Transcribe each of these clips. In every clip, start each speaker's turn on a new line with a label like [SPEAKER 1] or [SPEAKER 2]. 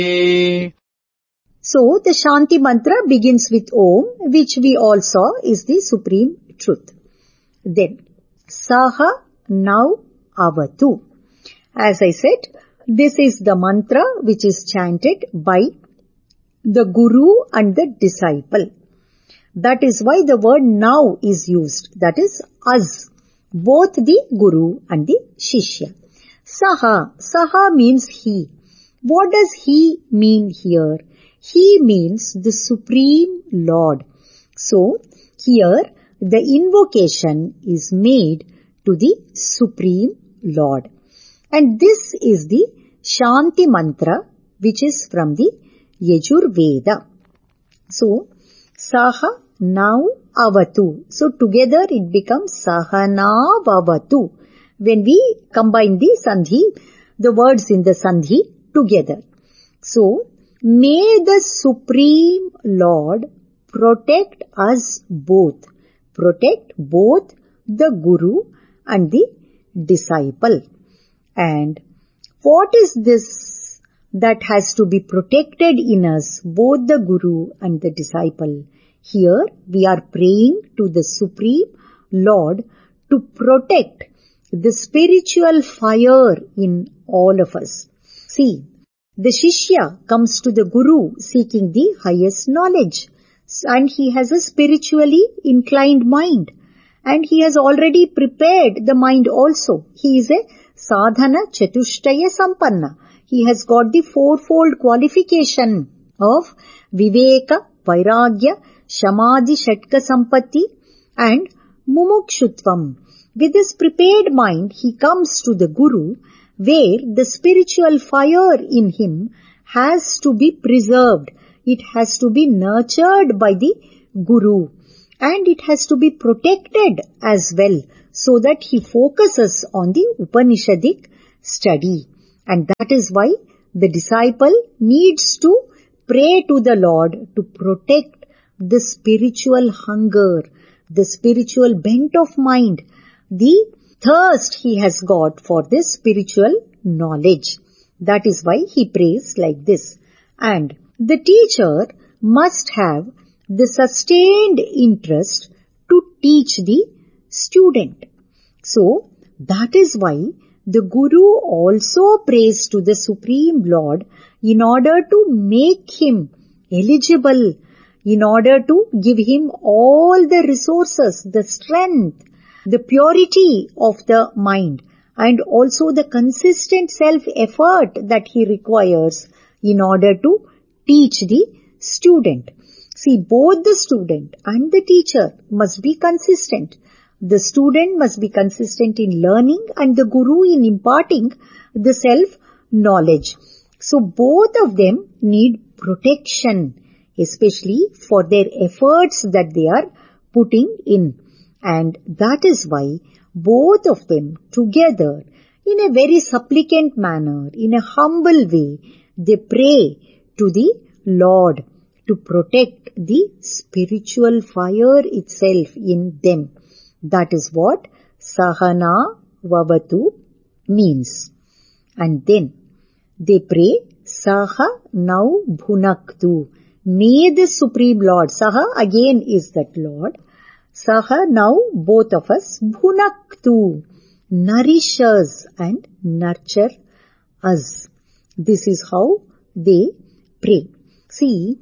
[SPEAKER 1] So the Shanti mantra begins with Om, which we all saw is the supreme truth. Then Saha now Avatu. As I said, this is the mantra which is chanted by the Guru and the disciple. That is why the word now is used. That is us, both the Guru and the Shishya. Saha. Saha means he. What does he mean here? He means the Supreme Lord. So, here the invocation is made to the Supreme Lord. And this is the Shanti mantra which is from the Yajurveda. So, Saha now Avatu. So, together it becomes Sahana Vavatu. When we combine the Sandhi, the words in the Sandhi together. So, may the Supreme Lord protect us both. Protect both the Guru and the disciple. And what is this that has to be protected in us, both the Guru and the disciple? Here we are praying to the Supreme Lord to protect the spiritual fire in all of us. See, the Shishya comes to the Guru seeking the highest knowledge, and he has a spiritually inclined mind, and he has already prepared the mind also. He is a Sadhana Chatushtaya Sampanna. He has got the fourfold qualification of Viveka, Vairagya, Shamadhi, Shatka Sampatti and Mumukshutvam. With this prepared mind, he comes to the Guru, where the spiritual fire in him has to be preserved. It has to be nurtured by the Guru, and it has to be protected as well, so that he focuses on the Upanishadic study. And that is why the disciple needs to pray to the Lord to protect the spiritual hunger, the spiritual bent of mind, the thirst he has got for this spiritual knowledge. That is why he prays like this. And the teacher must have the sustained interest to teach the student. So, that is why the Guru also prays to the Supreme Lord in order to make him eligible, in order to give him all the resources, the strength, the purity of the mind, and also the consistent self-effort that he requires in order to teach the student. See, both the student and the teacher must be consistent. The student must be consistent in learning and the Guru in imparting the self-knowledge. So both of them need protection, especially for their efforts that they are putting in. And that is why both of them together, in a very supplicant manner, in a humble way, they pray to the Lord to protect the spiritual fire itself in them. That is what Sahana Vavatu means. And then they pray Saha now Bhunaktu. May the Supreme Lord, Saha again is that Lord, Saha now both of us, Bhunaktu, nourish us and nurture us. This is how they pray. See,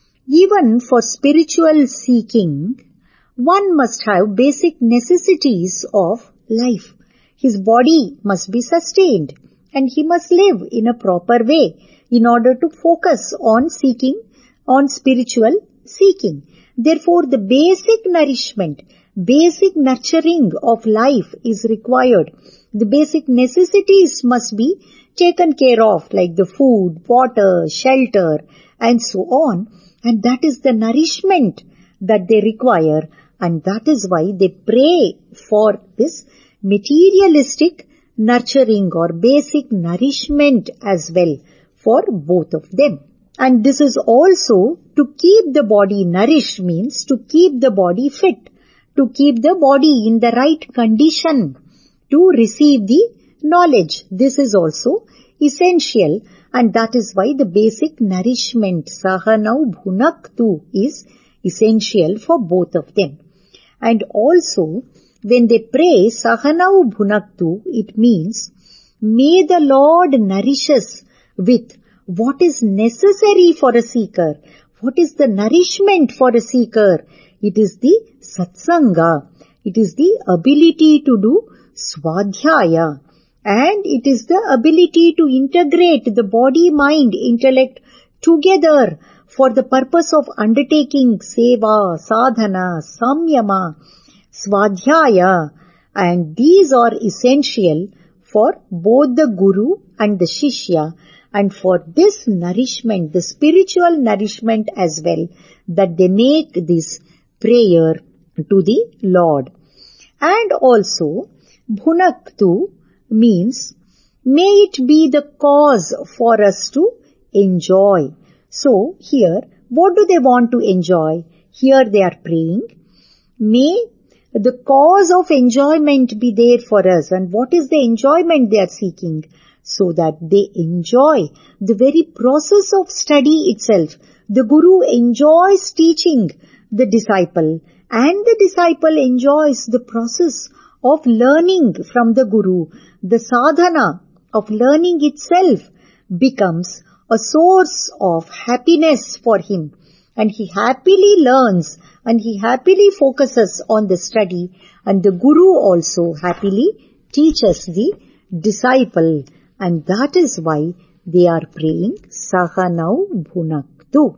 [SPEAKER 1] even for spiritual seeking, one must have basic necessities of life. His body must be sustained and he must live in a proper way in order to focus on seeking, on spiritual seeking. Therefore, the basic nourishment, basic nurturing of life is required. The basic necessities must be taken care of, like the food, water, shelter, and so on. And that is the nourishment that they require. And that is why they pray for this materialistic nurturing or basic nourishment as well for both of them. And this is also to keep the body nourished, means to keep the body fit, to keep the body in the right condition to receive the knowledge. This is also essential and that is why the basic nourishment, sahanau bhunaktu, is essential for both of them. And also, when they pray sahanau bhunaktu, it means, may the Lord nourish us with what is necessary for a seeker. What is the nourishment for a seeker? It is the satsanga. It is the ability to do swadhyaya. And it is the ability to integrate the body, mind, intellect together for the purpose of undertaking seva, sadhana, samyama, swadhyaya. And these are essential for both the guru and the shishya, and for this nourishment, the spiritual nourishment as well, that they make this prayer to the Lord. And also, bhunaktu means, may it be the cause for us to enjoy. So, here, what do they want to enjoy? Here they are praying, may the cause of enjoyment be there for us. And what is the enjoyment they are seeking? So that they enjoy the very process of study itself. The guru enjoys teaching the disciple, and the disciple enjoys the process of learning from the guru. The sadhana of learning itself becomes a source of happiness for him, and he happily learns and he happily focuses on the study, and the guru also happily teaches the disciple. And that is why they are praying sahanau bhunaktu.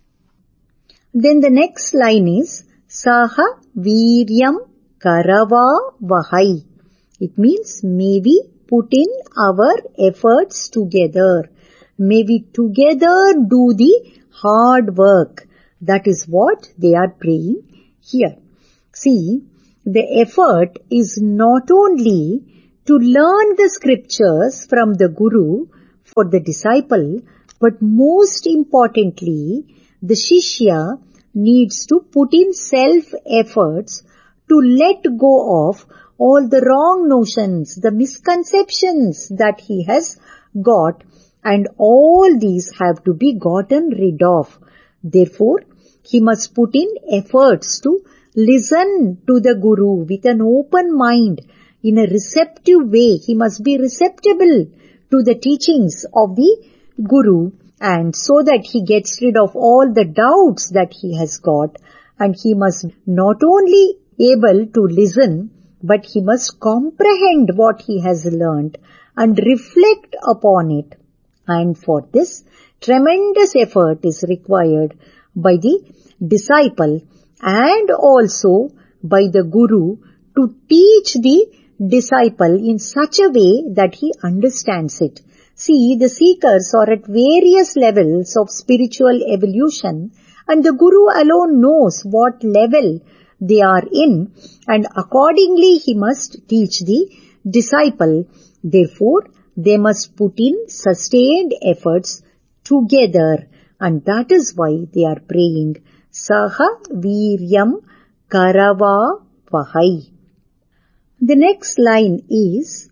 [SPEAKER 1] Then the next line is saha viryam karava vahai. It means, may we put in our efforts together. May we together do the hard work. That is what they are praying here. See, the effort is not only to learn the scriptures from the guru for the disciple, but most importantly, the shishya needs to put in self-efforts to let go of all the wrong notions, the misconceptions that he has got, and all these have to be gotten rid of. Therefore, he must put in efforts to listen to the guru with an open mind, in a receptive way. He must be receptible to the teachings of the guru, and so that he gets rid of all the doubts that he has got. And he must not only able to listen, but he must comprehend what he has learnt and reflect upon it. And for this, tremendous effort is required by the disciple and also by the guru to teach the disciple in such a way that he understands it. See, the seekers are at various levels of spiritual evolution, and the guru alone knows what level they are in, and accordingly he must teach the disciple. Therefore, they must put in sustained efforts together, and that is why they are praying saha viryam karava vahai. The next line is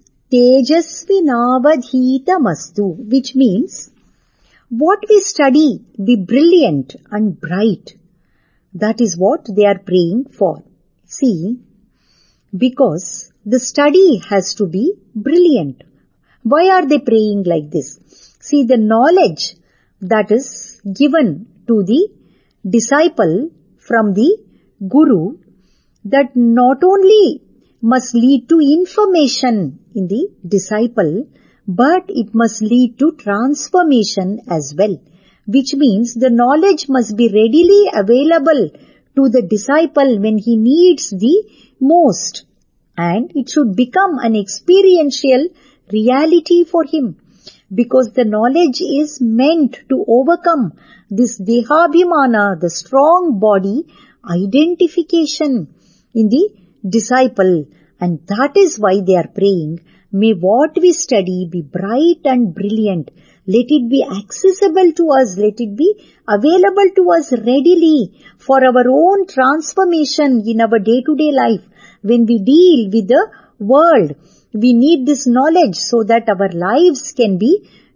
[SPEAKER 1] tejasvinavadhitamastu, which means, what we study be brilliant and bright. That is what they are praying for. See, because the study has to be brilliant. Why are they praying like this? See, the knowledge that is given to the disciple from the guru, that not only must lead to information in the disciple, but it must lead to transformation as well, which means the knowledge must be readily available to the disciple when he needs the most, and it should become an experiential reality for him, because the knowledge is meant to overcome this dehabhimana, the strong body identification in the disciple. And that is why they are praying, may what we study be bright and brilliant. Let it be accessible to us. Let it be available to us readily for our own transformation in our day-to-day life. When we deal with the world, we need this knowledge so that our lives can be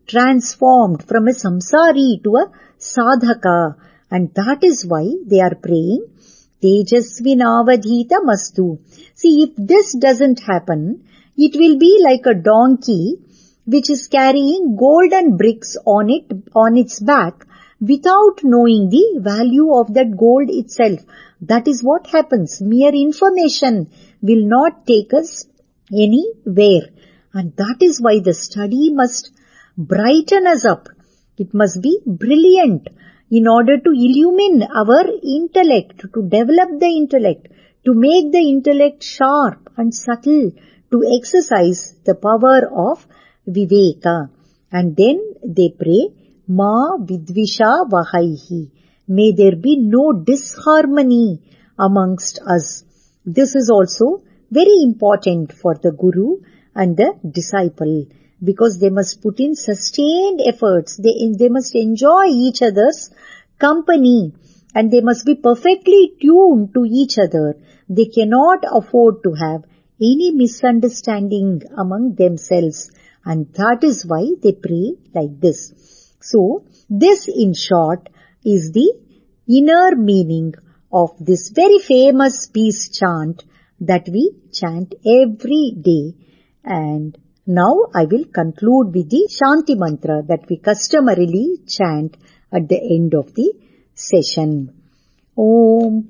[SPEAKER 1] transformed from a samsari to a sadhaka. And that is why they are praying, Tejasvinavadhita mastu. See, if this doesn't happen, it will be like a donkey which is carrying golden bricks on its back without knowing the value of that gold itself. That is what happens. Mere information will not take us anywhere. And that is why the study must brighten us up. It must be brilliant in order to illumine our intellect, to develop the intellect, to make the intellect sharp and subtle, to exercise the power of viveka. And then they pray, Ma vidvisha vahaihi. May there be no disharmony amongst us. This is also very important for the guru and the disciple, because they must put in sustained efforts. They must enjoy each other's company, and they must be perfectly tuned to each other. They cannot afford to have any misunderstanding among themselves, and that is why they pray like this. So, this in short is the inner meaning of this very famous peace chant that we chant every day. And now I will conclude with the Shanti mantra that we customarily chant at the end of the session. Om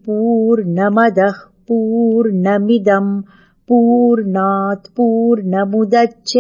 [SPEAKER 1] Purnamadah Purnamidam Purnat Purnamudachyate